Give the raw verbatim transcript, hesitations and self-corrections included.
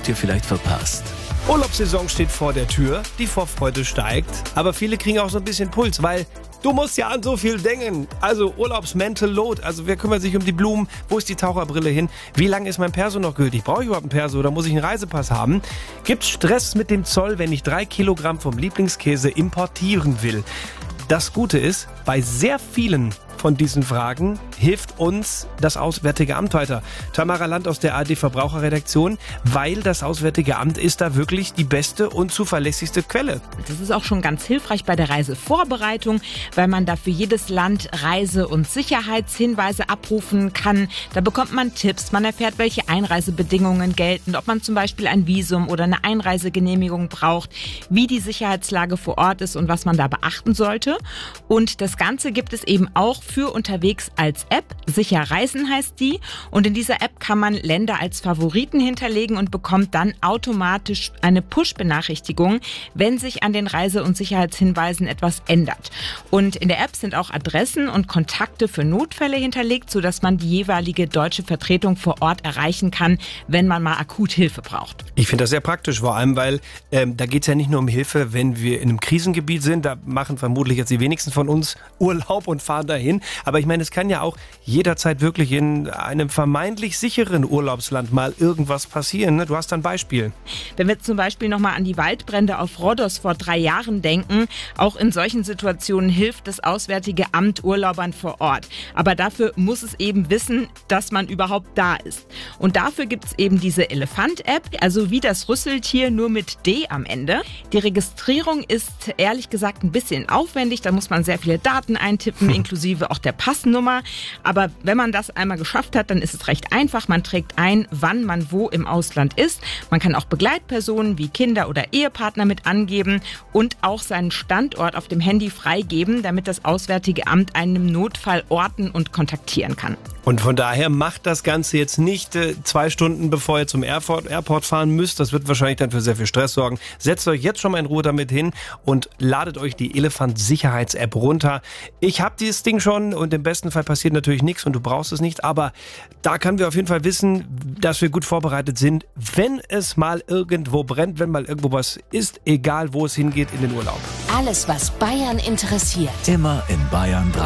ihr vielleicht verpasst? Urlaubssaison steht vor der Tür, die Vorfreude steigt, aber viele kriegen auch so ein bisschen Puls, weil du musst ja an so viel denken. Also Urlaubsmental Load, also wer kümmert sich um die Blumen, wo ist die Taucherbrille hin, wie lange ist mein Perso noch gültig, brauche ich überhaupt einen Perso oder muss ich einen Reisepass haben? Gibt's Stress mit dem Zoll, wenn ich drei Kilogramm vom Lieblingskäse importieren will? Das Gute ist, bei sehr vielen von diesen Fragen hilft uns das Auswärtige Amt weiter. Tamara Land aus der A R D-Verbraucherredaktion, weil das Auswärtige Amt ist da wirklich die beste und zuverlässigste Quelle. Das ist auch schon ganz hilfreich bei der Reisevorbereitung, weil man da für jedes Land Reise- und Sicherheitshinweise abrufen kann. Da bekommt man Tipps, man erfährt, welche Einreisebedingungen gelten, ob man zum Beispiel ein Visum oder eine Einreisegenehmigung braucht, wie die Sicherheitslage vor Ort ist und was man da beachten sollte. Und das Ganze gibt es eben auch für unterwegs als App. Sicher Reisen heißt die. Und in dieser App kann man Länder als Favoriten hinterlegen und bekommt dann automatisch eine Push-Benachrichtigung, wenn sich an den Reise- und Sicherheitshinweisen etwas ändert. Und in der App sind auch Adressen und Kontakte für Notfälle hinterlegt, sodass man die jeweilige deutsche Vertretung vor Ort erreichen kann, wenn man mal akut Hilfe braucht. Ich finde das sehr praktisch, vor allem, weil ähm, da geht es ja nicht nur um Hilfe, wenn wir in einem Krisengebiet sind. Da machen vermutlich jetzt die wenigsten von uns Urlaub und fahren dahin. Aber ich meine, es kann ja auch jederzeit wirklich in einem vermeintlich sicheren Urlaubsland mal irgendwas passieren. Ne? Du hast da ein Beispiel. Wenn wir zum Beispiel nochmal an die Waldbrände auf Rhodos vor drei Jahren denken, auch in solchen Situationen hilft das Auswärtige Amt Urlaubern vor Ort. Aber dafür muss es eben wissen, dass man überhaupt da ist. Und dafür gibt es eben diese Elefant-App, also wie das Rüsseltier, nur mit D am Ende. Die Registrierung ist ehrlich gesagt ein bisschen aufwendig, da muss man sehr viele Daten eintippen, inklusive auch der Passnummer. Aber wenn man das einmal geschafft hat, dann ist es recht einfach. Man trägt ein, wann man wo im Ausland ist. Man kann auch Begleitpersonen wie Kinder oder Ehepartner mit angeben und auch seinen Standort auf dem Handy freigeben, damit das Auswärtige Amt einen im Notfall orten und kontaktieren kann. Und von daher macht das Ganze jetzt nicht äh, zwei Stunden, bevor ihr zum Airport, Airport fahren müsst. Das wird wahrscheinlich dann für sehr viel Stress sorgen. Setzt euch jetzt schon mal in Ruhe damit hin und ladet euch die Elefant-Sicherheits-App runter. Ich habe dieses Ding schon und im besten Fall passiert natürlich nichts und du brauchst es nicht. Aber da können wir auf jeden Fall wissen, dass wir gut vorbereitet sind, wenn es mal irgendwo brennt, wenn mal irgendwo was ist, egal wo es hingeht in den Urlaub. Alles, was Bayern interessiert. Immer in Bayern drei.